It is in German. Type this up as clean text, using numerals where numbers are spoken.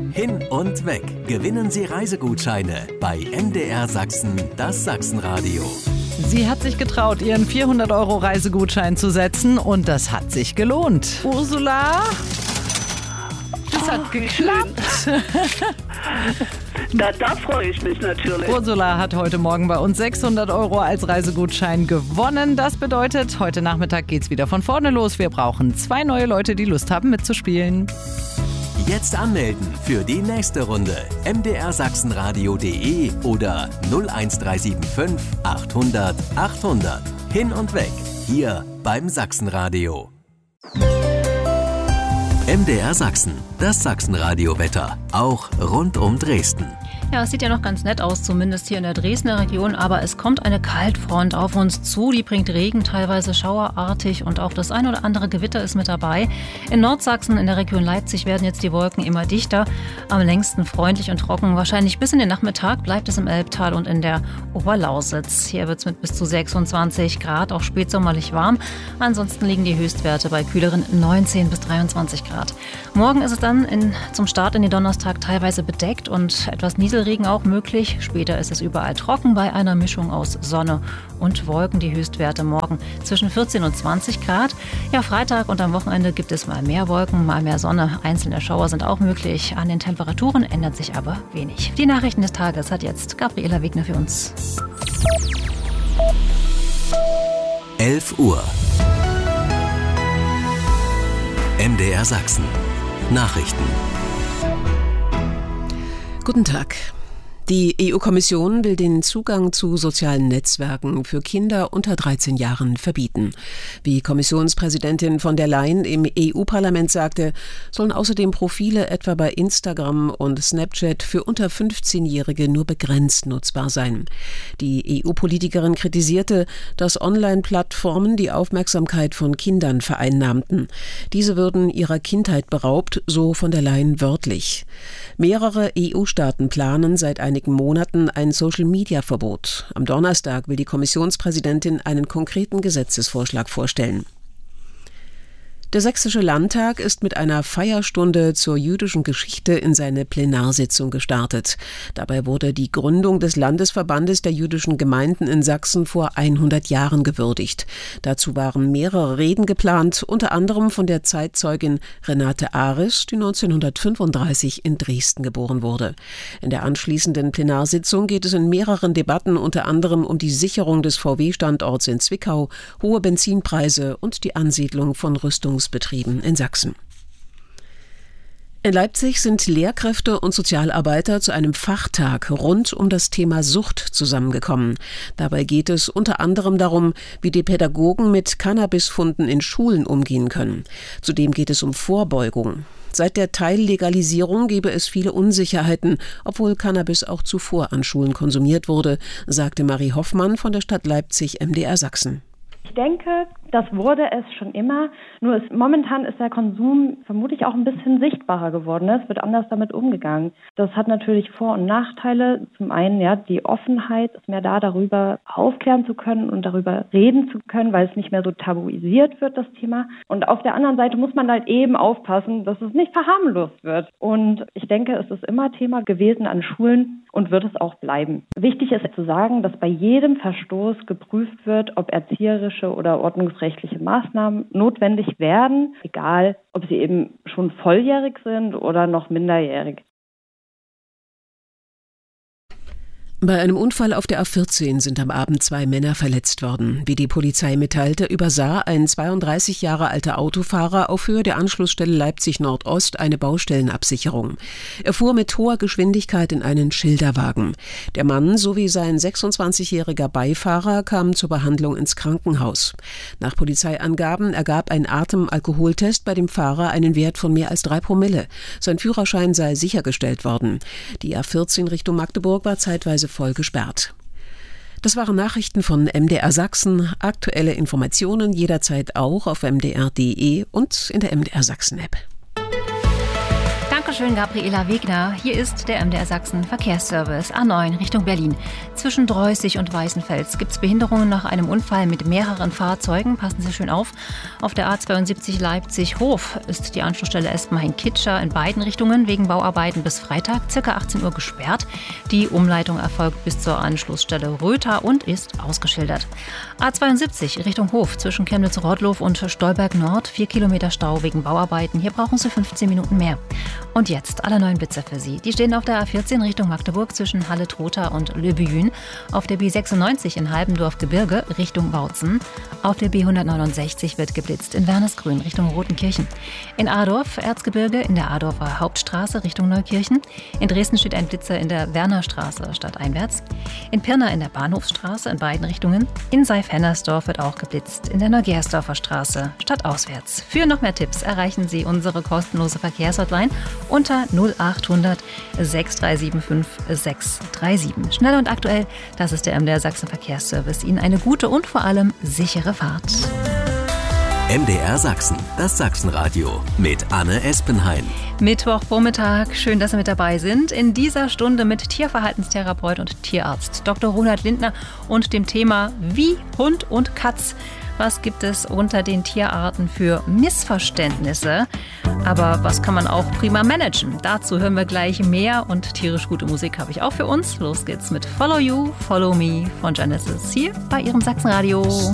Hin und weg. Gewinnen Sie Reisegutscheine bei MDR Sachsen, das Sachsenradio. Sie hat sich getraut, ihren 400 € Reisegutschein zu setzen und das hat sich gelohnt. Ursula, das hat geklappt. Da freue ich mich natürlich. Ursula hat heute Morgen bei uns 600 € als Reisegutschein gewonnen. Das bedeutet, heute Nachmittag geht's wieder von vorne los. Wir brauchen 2 neue Leute, die Lust haben mitzuspielen. Jetzt anmelden für die nächste Runde. mdrsachsenradio.de oder 01375 800 800. Hin und weg. Hier beim Sachsenradio. MDR Sachsen, das Sachsenradio-Wetter. Auch rund um Dresden. Ja, es sieht ja noch ganz nett aus, zumindest hier in der Dresdner Region, aber es kommt eine Kaltfront auf uns zu, die bringt Regen, teilweise schauerartig und auch das ein oder andere Gewitter ist mit dabei. In Nordsachsen, in der Region Leipzig werden jetzt die Wolken immer dichter, am längsten freundlich und trocken. Wahrscheinlich bis in den Nachmittag bleibt es im Elbtal und in der Oberlausitz. Hier wird es mit bis zu 26 Grad auch spätsommerlich warm. Ansonsten liegen die Höchstwerte bei kühleren 19 bis 23 Grad. Morgen ist es dann zum Start in den Donnerstag teilweise bedeckt und etwas Nieselregen auch möglich. Später ist es überall trocken bei einer Mischung aus Sonne und Wolken. Die Höchstwerte morgen zwischen 14 und 20 Grad. Ja, Freitag und am Wochenende gibt es mal mehr Wolken, mal mehr Sonne. Einzelne Schauer sind auch möglich. An den Temperaturen ändert sich aber wenig. Die Nachrichten des Tages hat jetzt Gabriela Wegner für uns. 11 Uhr. MDR Sachsen. Nachrichten. Guten Tag. Die EU-Kommission will den Zugang zu sozialen Netzwerken für Kinder unter 13 Jahren verbieten. Wie Kommissionspräsidentin von der Leyen im EU-Parlament sagte, sollen außerdem Profile etwa bei Instagram und Snapchat für unter 15-Jährige nur begrenzt nutzbar sein. Die EU-Politikerin kritisierte, dass Online-Plattformen die Aufmerksamkeit von Kindern vereinnahmten. Diese würden ihrer Kindheit beraubt, so von der Leyen wörtlich. Mehrere EU-Staaten planen seit einigen Monaten ein Social-Media-Verbot. Am Donnerstag will die Kommissionspräsidentin einen konkreten Gesetzesvorschlag vorstellen. Der Sächsische Landtag ist mit einer Feierstunde zur jüdischen Geschichte in seine Plenarsitzung gestartet. Dabei wurde die Gründung des Landesverbandes der jüdischen Gemeinden in Sachsen vor 100 Jahren gewürdigt. Dazu waren mehrere Reden geplant, unter anderem von der Zeitzeugin Renate Ares, die 1935 in Dresden geboren wurde. In der anschließenden Plenarsitzung geht es in mehreren Debatten unter anderem um die Sicherung des VW-Standorts in Zwickau, hohe Benzinpreise und die Ansiedlung von Rüstungsbetrieben in Sachsen. In Leipzig sind Lehrkräfte und Sozialarbeiter zu einem Fachtag rund um das Thema Sucht zusammengekommen. Dabei geht es unter anderem darum, wie die Pädagogen mit Cannabisfunden in Schulen umgehen können. Zudem geht es um Vorbeugung. Seit der Teillegalisierung gebe es viele Unsicherheiten, obwohl Cannabis auch zuvor an Schulen konsumiert wurde, sagte Marie Hoffmann von der Stadt Leipzig MDR Sachsen. Ich denke, das wurde es schon immer, nur momentan ist der Konsum vermutlich auch ein bisschen sichtbarer geworden. Es wird anders damit umgegangen. Das hat natürlich Vor- und Nachteile. Zum einen die Offenheit ist mehr da, darüber aufklären zu können und darüber reden zu können, weil es nicht mehr so tabuisiert wird, das Thema. Und auf der anderen Seite muss man halt eben aufpassen, dass es nicht verharmlost wird. Und ich denke, es ist immer Thema gewesen an Schulen und wird es auch bleiben. Wichtig ist zu sagen, dass bei jedem Verstoß geprüft wird, ob erzieherische oder ordnungsrechtliche Maßnahmen notwendig werden, egal ob sie eben schon volljährig sind oder noch minderjährig. Bei einem Unfall auf der A14 sind am Abend 2 Männer verletzt worden. Wie die Polizei mitteilte, übersah ein 32 Jahre alter Autofahrer auf Höhe der Anschlussstelle Leipzig-Nordost eine Baustellenabsicherung. Er fuhr mit hoher Geschwindigkeit in einen Schilderwagen. Der Mann sowie sein 26-jähriger Beifahrer kamen zur Behandlung ins Krankenhaus. Nach Polizeiangaben ergab ein Atemalkoholtest bei dem Fahrer einen Wert von mehr als 3 Promille. Sein Führerschein sei sichergestellt worden. Die A14 Richtung Magdeburg war zeitweise voll gesperrt. Das waren Nachrichten von MDR Sachsen. Aktuelle Informationen jederzeit auch auf mdr.de und in der MDR Sachsen App. Dankeschön, Gabriela Wegner. Hier ist der MDR Sachsen Verkehrsservice A9 Richtung Berlin. Zwischen Dreußig und Weißenfels gibt es Behinderungen nach einem Unfall mit mehreren Fahrzeugen. Passen Sie schön auf. Auf der A72 Leipzig-Hof ist die Anschlussstelle Espenhain-Kitscher in beiden Richtungen wegen Bauarbeiten bis Freitag ca. 18 Uhr gesperrt. Die Umleitung erfolgt bis zur Anschlussstelle Rötha und ist ausgeschildert. A72 Richtung Hof zwischen Chemnitz-Rottlow und Stolberg Nord. 4 Kilometer Stau wegen Bauarbeiten. Hier brauchen Sie 15 Minuten mehr. Und jetzt alle neuen Blitzer für Sie. Die stehen auf der A14 Richtung Magdeburg zwischen Halle-Trotha und Le Buyün. Auf der B96 in Halbendorf-Gebirge Richtung Bautzen. Auf der B169 wird geblitzt in Wernesgrün Richtung Rotenkirchen. In Adorf, Erzgebirge, in der Adorfer Hauptstraße Richtung Neukirchen. In Dresden steht ein Blitzer in der Wernerstraße stadteinwärts. In Pirna in der Bahnhofsstraße in beiden Richtungen. In Seif-Hennersdorf wird auch geblitzt in der Neugersdorfer Straße stadtauswärts. Für noch mehr Tipps erreichen Sie unsere kostenlose Verkehrshotline unter 0800 6375 637. Schnell und aktuell, das ist der MDR Sachsen Verkehrsservice. Ihnen eine gute und vor allem sichere Fahrt. MDR Sachsen, das Sachsenradio mit Anne Espenhain. Mittwochvormittag, schön, dass Sie mit dabei sind. In dieser Stunde mit Tierverhaltenstherapeut und Tierarzt Dr. Ronald Lindner und dem Thema Wie Hund und Katz. Was gibt es unter den Tierarten für Missverständnisse? Aber was kann man auch prima managen? Dazu hören wir gleich mehr und tierisch gute Musik habe ich auch für uns. Los geht's mit Follow You, Follow Me von Genesis hier bei Ihrem Sachsenradio.